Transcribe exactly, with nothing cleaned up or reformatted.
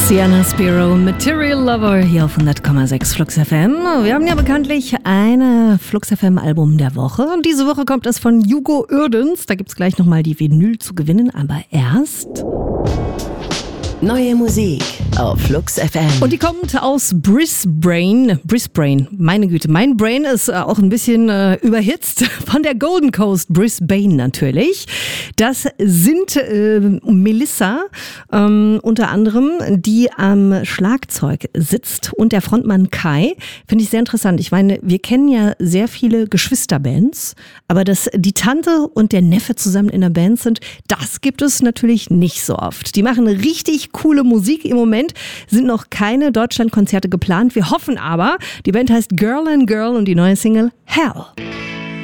Sienna Spiro, Material Lover, hier auf hundert Komma sechs Flux F M. Wir haben ja bekanntlich eine Flux F M Album der Woche. Und diese Woche kommt es von Hugo Uerdens. Da gibt es gleich nochmal die Vinyl zu gewinnen, aber erst... Neue Musik auf Flux F M. Und die kommt aus Brisbane. Brisbane, meine Güte. Mein Brain ist auch ein bisschen äh, überhitzt. Von der Golden Coast, Brisbane natürlich. Das sind äh, Melissa ähm, unter anderem, die am Schlagzeug sitzt, und der Frontmann Kai. Finde ich sehr interessant. Ich meine, wir kennen ja sehr viele Geschwisterbands, aber dass die Tante und der Neffe zusammen in einer Band sind, das gibt es natürlich nicht so oft. Die machen richtig coole Musik. Im Moment sind noch keine Deutschlandkonzerte geplant. Wir hoffen aber, die Band heißt Girl and Girl und die neue Single Hell.